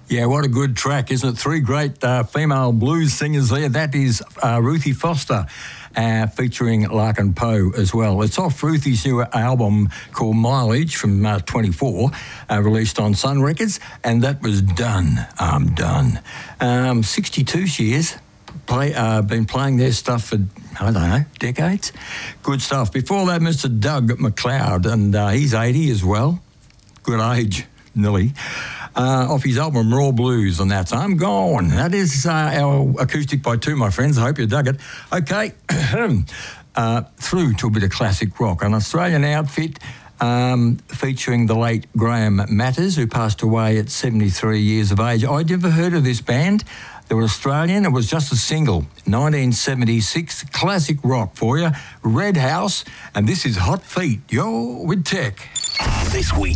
Yeah, what a good track, isn't it? Three great female blues singers there. That is Ruthie Foster, featuring Larkin Poe as well. It's off Ruthie's new album called Mileage from 24, released on Sun Records, and that was Done. I'm Done. 62 she is. Been playing their stuff for, I don't know, decades. Good stuff. Before that, Mr. Doug McLeod, and he's 80 as well. Good age, nearly. Off his album Raw Blues, and that's I'm Gone. That is our acoustic by two, my friends. I hope you dug it. Okay, through to a bit of classic rock. An Australian outfit featuring the late Graham Matters, who passed away at 73 years of age. I'd never heard of this band. They were Australian. It was just a single, 1976, classic rock for you. Red House, and this is Hot Feet. Yo, with Tech. This week